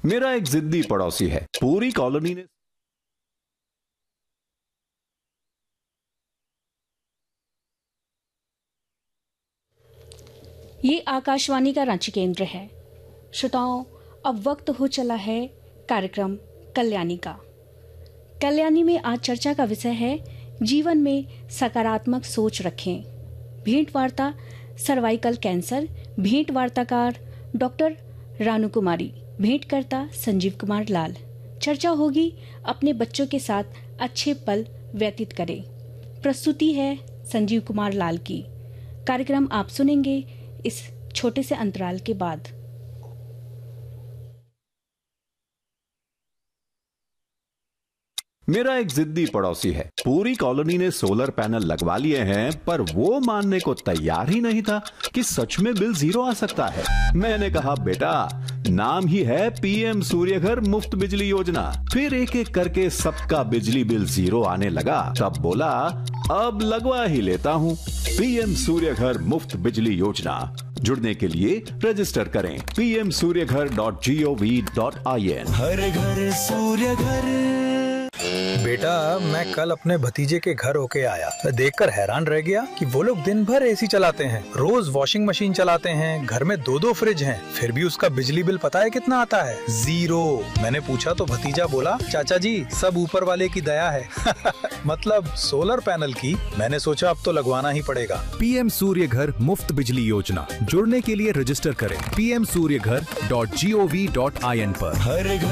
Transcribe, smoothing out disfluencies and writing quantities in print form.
मेरा एक जिद्दी पड़ोसी है, पूरी कॉलोनी ने ये आकाशवाणी का रांची केंद्र है। श्रोताओं, अब वक्त हो चला है कार्यक्रम कल्याणी का। कल्याणी में आज चर्चा का विषय है जीवन में सकारात्मक सोच रखें। भेंट वार्ता सर्वाइकल कैंसर, भेंट वार्ताकार डॉक्टर रानू कुमारी, भेंटकर्ता संजीव कुमार लाल। चर्चा होगी अपने बच्चों के साथ अच्छे पल व्यतीत करें। प्रस्तुति है संजीव कुमार लाल की। कार्यक्रम आप सुनेंगे इस छोटे से अंतराल के बाद। मेरा एक जिद्दी पड़ोसी है, पूरी कॉलोनी ने सोलर पैनल लगवा लिए हैं, पर वो मानने को तैयार ही नहीं था कि सच में बिल जीरो आ सकता है। मैंने कहा बेटा, नाम ही है पीएम सूर्यघर मुफ्त बिजली योजना। फिर एक एक करके सबका बिजली बिल जीरो आने लगा। तब बोला अब लगवा ही लेता हूँ। पीएम सूर्यघर मुफ्त बिजली योजना। जुड़ने के लिए रजिस्टर करें pmsuryaghar.gov.in। हर घर सूर्य घर। बेटा, मैं कल अपने भतीजे के घर होके आया। मैं देखकर हैरान रह गया कि वो लोग दिन भर एसी चलाते हैं, रोज वॉशिंग मशीन चलाते हैं, घर में 2-2 फ्रिज हैं, फिर भी उसका बिजली बिल पता है कितना आता है? जीरो। मैंने पूछा तो भतीजा बोला, चाचा जी सब ऊपर वाले की दया है। मतलब सोलर पैनल की। मैंने सोचा अब तो लगवाना ही पड़ेगा। पीएम सूर्यघर मुफ्त बिजली योजना। जुड़ने के लिए रजिस्टर करें pmsuryaghar.gov.in पर। हर घर